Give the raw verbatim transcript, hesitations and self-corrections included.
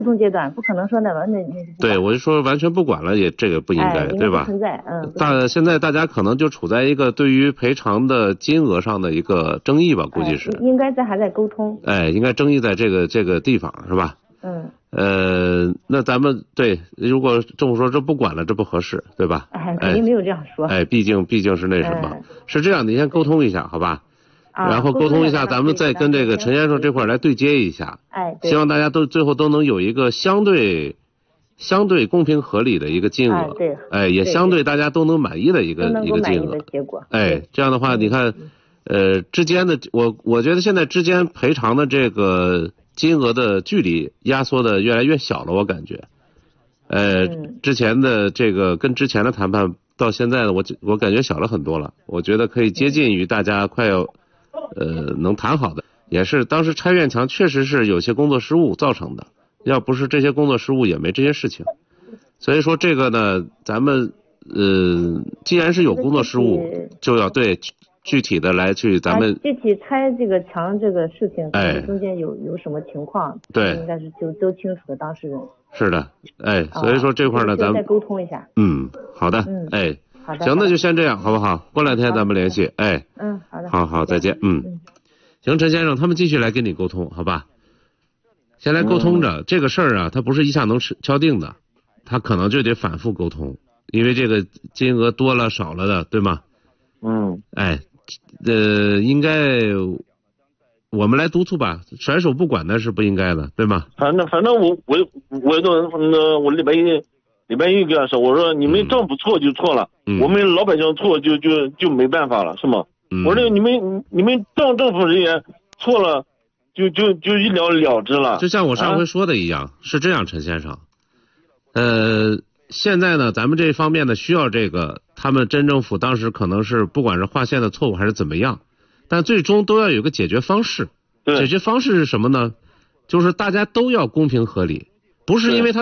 通阶段，不可能说那完那那。 对，我就说完全不管了，也这个不应该， 哎、 对吧？ 不存在，嗯。 大现在大家可能就处在一个对于赔偿的金额上的一个争议吧，估计是。 哎、应该在还在沟通。 哎，应该争议在这个这个地方是吧？ 嗯。 呃，那咱们对，如果政府说这不管了，这不合适，对吧？ 哎，肯定没有这样说。 哎，毕竟毕竟是那什么，哎、是这样，你先沟通一下，好吧？ 啊、 然后沟通一下，咱们再跟这个陈先生这块来对接一下。 哎， 希望大家都最后都能有一个相对相对公平合理的一个金额。 哎，对。 哎，也相对大家都能满意的一个一个金额。 结果。 哎，这样的话，你看，呃，之间的我我觉得现在之间赔偿的这个金额的距离压缩的越来越小了，我感觉。呃， 嗯、 之前的这个跟之前的谈判到现在的我我感觉小了很多了，我觉得可以接近于大家快要呃能谈好的。也是当时拆院墙确实是有些工作失误造成的，要不是这些工作失误也没这些事情。所以说这个呢，咱们呃既然是有工作失误，就要对具体的来去咱们、 啊、具体拆这个墙这个事情， 哎， 中间有有什么情况， 对， 应该是就都清楚的当事人。 是的，哎，所以说这块呢， 啊、 咱们再沟通一下。 嗯，好的， 嗯， 哎， 好的， 行，那就先这样，好不好？过两天咱们联系，哎， 嗯，好的， 好好，再见，嗯。嗯行，陈先生，他们继续来跟你沟通，好吧？先来沟通着、嗯、这个事儿啊，它不是一下能敲定的，他可能就得反复沟通，因为这个金额多了少了的，对吗？ 嗯， 哎，呃，应该我们来督促吧，甩手不管那是不应该的，对吗？ 反正反正我我我都那我礼拜一礼拜一跟他说，我说你们政府错就错了， 嗯、 我们老百姓错就就就没办法了，是吗？ 嗯、 我说你们你们政政府人员错了，就就就一了了之了。 就像我上回说的一样，啊、是这样，陈先生。呃，现在呢，咱们这方面呢需要这个，他们镇政府当时可能是不管是划线的错误还是怎么样，但最终都要有个解决方式。解决方式是什么呢？就是大家都要公平合理，不是因为他。